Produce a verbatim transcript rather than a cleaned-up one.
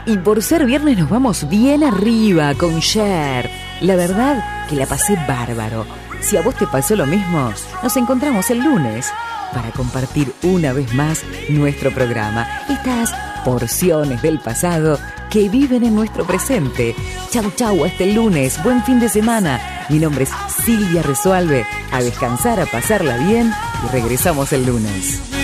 Y por ser viernes nos vamos bien arriba con Cher. La verdad que la pasé bárbaro. Si a vos te pasó lo mismo, nos encontramos el lunes para compartir una vez más nuestro programa. Estas porciones del pasado que viven en nuestro presente. Chau, chau, hasta el lunes. Buen fin de semana. Mi nombre es Silvia Resualve. A descansar, a pasarla bien y regresamos el lunes.